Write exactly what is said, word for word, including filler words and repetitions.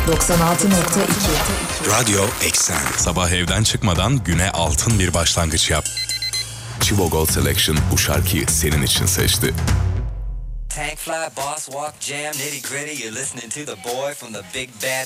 doksan altı nokta iki Radyo Eksen. Sabah evden çıkmadan güne altın bir başlangıç yap. Chivo Gold Selection bu şarkıyı senin için seçti. Tank fly, boss walk, jam, nitty gritty. You're listening to the boy from the big bad